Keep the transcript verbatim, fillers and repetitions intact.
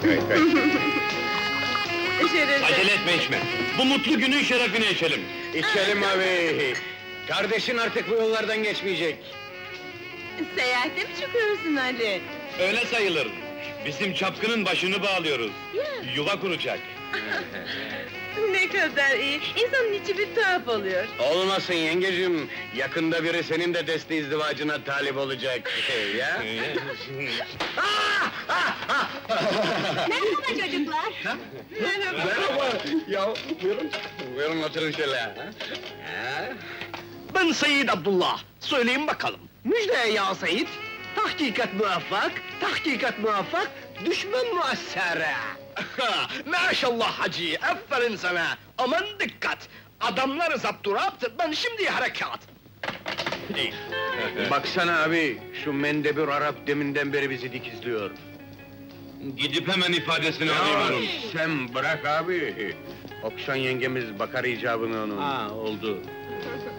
kay, kay. Şerefe. Acele etme içme. Bu mutlu günün şerefine içelim. İçelim abi! Kardeşin artık bu yollardan geçmeyecek. Seyahate mi çıkıyorsun Ali? Öyle sayılır. Bizim çapkının başını bağlıyoruz. Ya. Yuva kuracak. Ne kadar iyi! İnsanın içi bir tuhaf oluyor. Olmasın yengecim, yakında biri senin de desti izdivacına talip olacak. Ya? Merhaba çocuklar! Merhaba! Merhaba! Ya, buyurun, buyurun oturun şöyle. Ha? Ha? Ben Seyyid Abdullah, söyleyin bakalım. Müjde ya Seyyid! Tahkikat muvaffak, tahkikat muvaffak, düşman muassere! Maşallah hacı, aferin sana! Aman dikkat! Adamları zapturapt, ben şimdi harekat! Baksana abi, şu mendebur Arap deminden beri bizi dikizliyor. Gidip hemen ifadesini Ya, alayım onun. sen bırak abi! Okşan yengemiz bakar icabına onun. Ha, oldu.